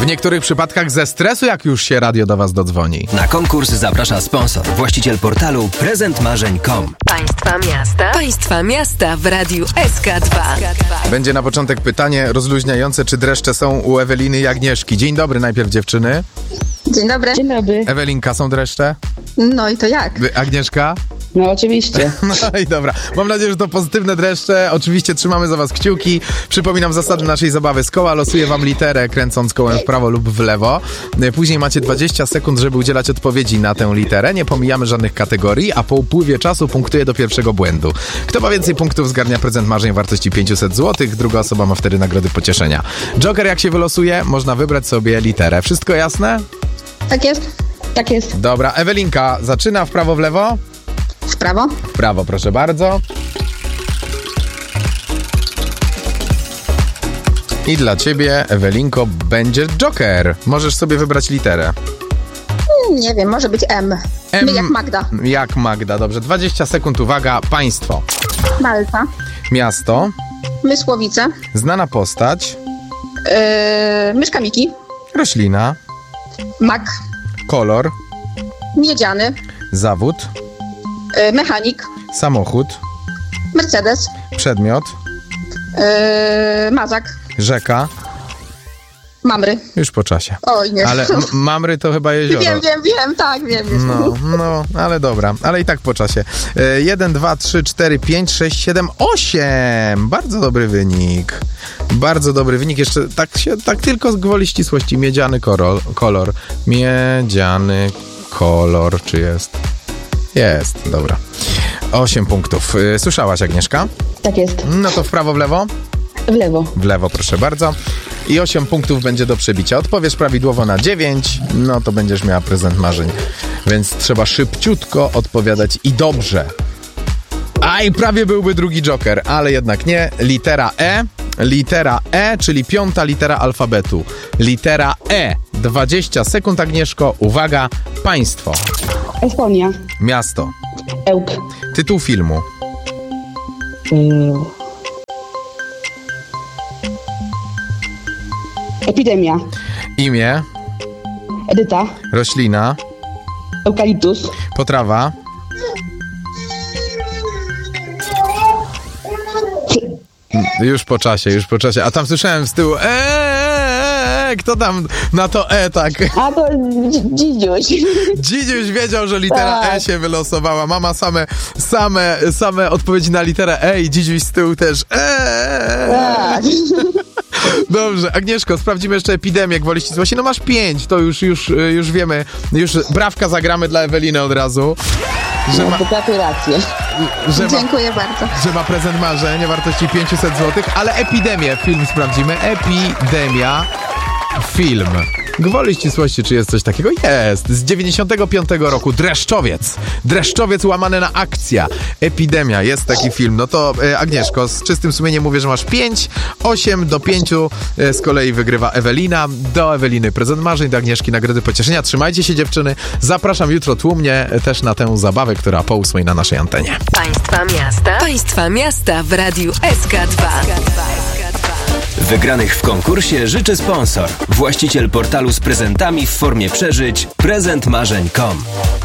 W niektórych przypadkach ze stresu, jak już się radio do was dodzwoni. Na konkurs zaprasza sponsor, właściciel portalu prezentmarzeń.com. Państwa miasta w Radiu SK2. Będzie na początek pytanie rozluźniające, czy dreszcze są u Eweliny i Agnieszki. Dzień dobry najpierw, dziewczyny. Dzień dobry. Dzień dobry. Ewelinka, są dreszcze? No i to jak? Agnieszka? No oczywiście. No i dobra. Mam nadzieję, że to pozytywne dreszcze. Oczywiście trzymamy za was kciuki. Przypominam zasady naszej zabawy z koła. Losuję wam literę, kręcąc kołem w prawo lub w lewo. Później macie 20 sekund, żeby udzielać odpowiedzi na tę literę. Nie pomijamy żadnych kategorii, a po upływie czasu punktuje do pierwszego błędu. Kto ma więcej punktów, zgarnia prezent marzeń wartości 500 zł. Druga osoba ma wtedy nagrody pocieszenia. Joker, jak się wylosuje, można wybrać sobie literę. Wszystko jasne? Tak jest? Tak jest. Dobra. Ewelinka zaczyna w prawo, w lewo? W prawo? W prawo, proszę bardzo. I dla ciebie, Ewelinko, będzie Joker. Możesz sobie wybrać literę. Nie wiem, może być M. M. Jak Magda. Jak Magda, dobrze. 20 sekund, uwaga. Państwo. Malta. Miasto. Mysłowice. Znana postać. Myszka Miki. Roślina. Mak. Kolor. Miedziany. Zawód. Mechanik. Samochód. Mercedes. Przedmiot. Mazak. Rzeka. Mamry. Już po czasie. Oj, nie. Ale Mamry to chyba jezioro. Wiem, tak, wiem. No, ale dobra. Ale i tak po czasie. 1, 2, 3, 4, 5, 6, 7, 8. Bardzo dobry wynik. Bardzo dobry wynik. Jeszcze tak tylko z gwoli ścisłości. Miedziany kolor. Miedziany kolor. Czy jest? Jest, dobra. 8 punktów. Słyszałaś, Agnieszka? Tak jest. No to w prawo, w lewo? W lewo. W lewo, proszę bardzo. I 8 punktów będzie do przebicia. Odpowiesz prawidłowo na 9, no to będziesz miała prezent marzeń. Więc trzeba szybciutko odpowiadać i dobrze. A i prawie byłby drugi Joker, ale jednak nie. Litera E. Litera E, czyli 5. litera alfabetu. Litera E. 20 sekund, Agnieszko. Uwaga, państwo. Estonia. Miasto. Ełk. Tytuł filmu. Epidemia. Imię. Edyta. Roślina. Eukaliptus. Potrawa. Już po czasie. A tam słyszałem z tyłu kto tam na to tak? A to Dzidziuś. Dzidziuś wiedział, że litera tak. E się wylosowała. Mama same odpowiedzi na literę E i Dzidziuś z tyłu też Tak. Dobrze, Agnieszko, sprawdzimy jeszcze epidemię, jak woli ścisłości. No masz 5, to już wiemy. Już brawka zagramy dla Eweliny od razu. Gratulacje. Dziękuję bardzo. Że ma prezent marzeń o wartości 500 zł, ale epidemię, film sprawdzimy. Epidemia, film. Gwoli ścisłości, czy jest coś takiego? Jest. Z 95 roku. Dreszczowiec łamane na akcja. Epidemia. Jest taki film. No to Agnieszko, z czystym sumieniem mówię, że masz 5. 8 do 5 z kolei wygrywa Ewelina. Do Eweliny prezent marzeń, do Agnieszki nagrody pocieszenia. Trzymajcie się, dziewczyny. Zapraszam jutro tłumnie też na tę zabawę, która po 8 na naszej antenie. Państwa miasta w Radiu SK2. Wygranych w konkursie życzy sponsor, właściciel portalu z prezentami w formie przeżyć prezentmarzeń.com.